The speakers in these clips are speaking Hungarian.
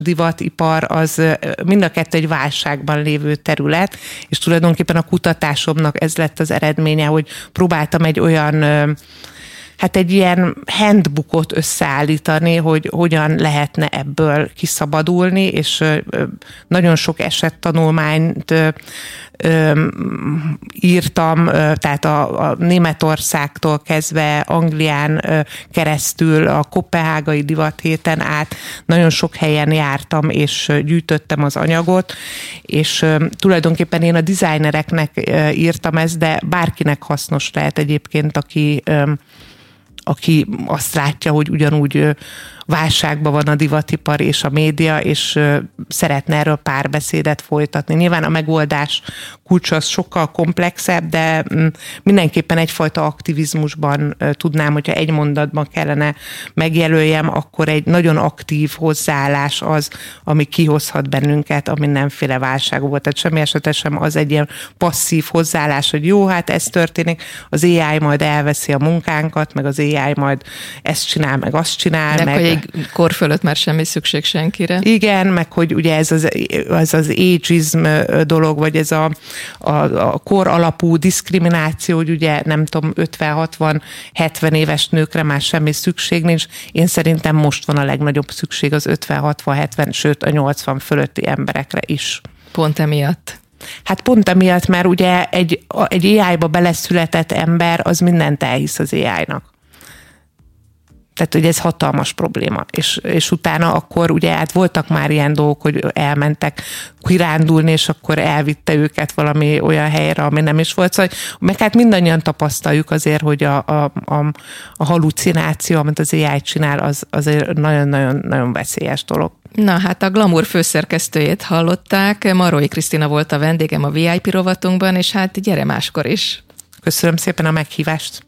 divatipar, az mind a kettő egy válságban lévő terület, és tulajdonképpen a kutatásomnak ez lett az eredménye, hogy próbáltam egy olyan egy ilyen handbookot összeállítani, hogy hogyan lehetne ebből kiszabadulni, és nagyon sok esettanulmányt írtam, tehát a Németországtól kezdve Anglián keresztül a Koppenhágai divathéten át nagyon sok helyen jártam, és gyűjtöttem az anyagot, és tulajdonképpen én a designereknek írtam ezt, de bárkinek hasznos lehet egyébként, aki azt látja, hogy ugyanúgy válságban van a divatipar és a média, és szeretne erről párbeszédet folytatni. Nyilván a megoldás kulcsa az sokkal komplexebb, de mindenképpen egyfajta aktivizmusban tudnám, hogyha egy mondatban kellene megjelöljem, akkor egy nagyon aktív hozzáállás az, ami kihozhat bennünket a mindenféle válságból. Tehát semmi esetben sem az egy ilyen passzív hozzáállás, hogy jó, hát ez történik, az AI majd elveszi a munkánkat, meg az AI majd ezt csinál, meg azt csinál. Meg hogy egy kor fölött már semmi szükség senkire. Igen, meg hogy ugye ez az ageism dolog, vagy ez a kor alapú diszkrimináció, hogy ugye nem tudom, 50-60-70 éves nőkre már semmi szükség nincs. Én szerintem most van a legnagyobb szükség az 50-60-70, sőt a 80 fölötti emberekre is. Pont emiatt. Hát pont emiatt, mert ugye egy AI-ba beleszületett ember, az mindent elhisz az AI-nak. Tehát, hogy ez hatalmas probléma. És utána akkor ugye hát voltak már ilyen dolgok, hogy elmentek kirándulni, és akkor elvitte őket valami olyan helyre, ami nem is volt. Szóval, meg hát mindannyian tapasztaljuk azért, hogy a hallucináció, amit az AI csinál, az azért nagyon-nagyon veszélyes dolog. Na hát a Glamour főszerkesztőjét hallották, Marói Krisztina volt a vendégem a VIP rovatunkban, és hát gyere máskor is. Köszönöm szépen a meghívást.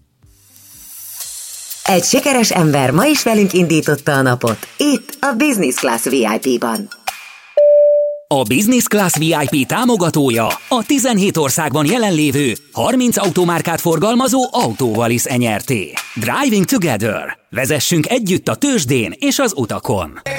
Egy sikeres ember ma is velünk indította a napot, itt a Business Class VIP-ban. A Business Class VIP támogatója a 17 országban jelenlévő 30 automárkát forgalmazó Autovalis Nyrt. Driving Together. Vezessünk együtt a tőzsdén és az utakon.